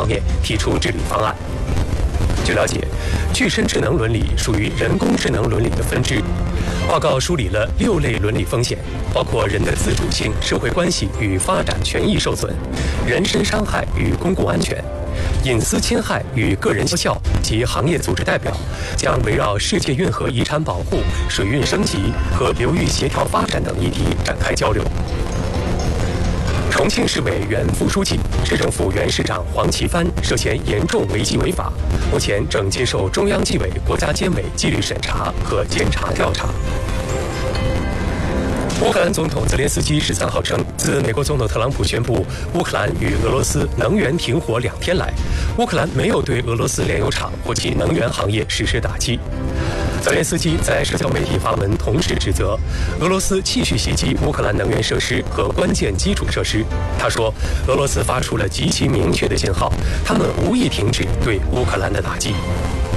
方面提出治理方案。据了解，具身智能伦理属于人工智能伦理的分支。报告梳理了6类伦理风险，包括人的自主性、社会关系与发展权益受损、人身伤害与公共安全、隐私侵害与个人绩效及行业组织代表，将围绕世界运河遗产保护、水运升级和流域协调发展等议题展开交流。重庆市委原副书记、市政府原市长黄奇帆涉嫌严重违纪违法，目前正接受中央纪委国家监委纪律审查和监察调查。乌克兰总统泽连斯基13号称，自美国总统特朗普宣布乌克兰与俄罗斯能源停火2天来，乌克兰没有对俄罗斯炼油厂或其能源行业实施打击。泽连斯基在社交媒体发文，同时指责俄罗斯继续袭击乌克兰能源设施和关键基础设施。他说，俄罗斯发出了极其明确的信号，他们无意停止对乌克兰的打击。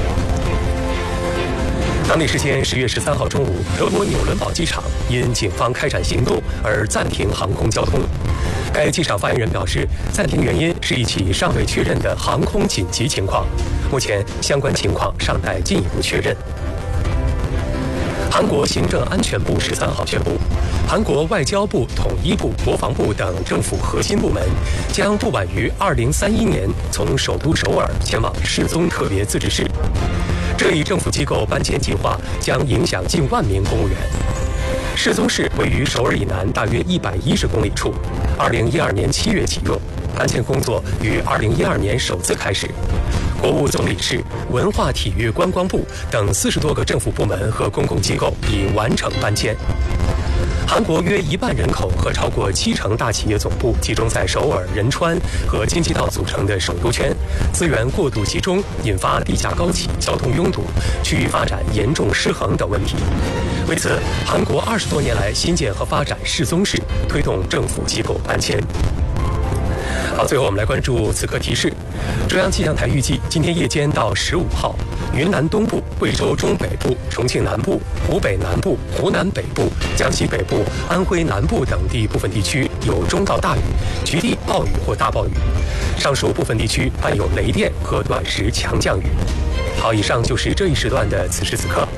当地时间10月13号中午，德国纽伦堡机场因警方开展行动而暂停航空交通。该机场发言人表示，暂停原因是一起尚未确认的航空紧急情况，目前相关情况尚待进一步确认。韩国行政安全部13号宣布，韩国外交部、统一部、国防部等政府核心部门将不晚于2031年从首都首尔前往世宗特别自治市。这一政府机构搬迁计划将影响近万名公务员。世宗市位于首尔以南大约110公里处，2012年7月启用，搬迁工作于2012年首次开始。国务总理室、文化体育观光部等40多个政府部门和公共机构已完成搬迁。韩国约1半人口和超过70%大企业总部集中在首尔、仁川和京畿道组成的首都圈，资源过度集中，引发地价高企、交通拥堵、区域发展严重失衡等问题。为此，韩国20多年来新建和发展世宗市，推动政府机构搬迁。好，最后我们来关注此刻提示。中央气象台预计，今天夜间到15号，云南东部、贵州中北部、重庆南部、湖北南部、湖南北部、江西北部、安徽南部等地部分地区有中到大雨，局地暴雨或大暴雨。上述部分地区伴有雷电和短时强降雨。好，以上就是这一时段的此时此刻。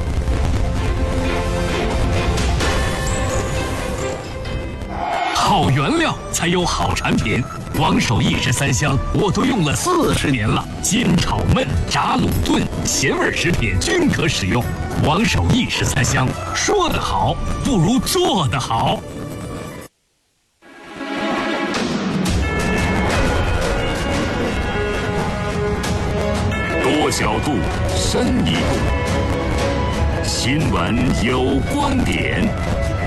好原料才有好产品，王守义13香我都用了40年了，煎炒焖炸卤炖咸味食品均可使用。王守义13香，说得好不如做得好。多角度，深一步，新闻有观点。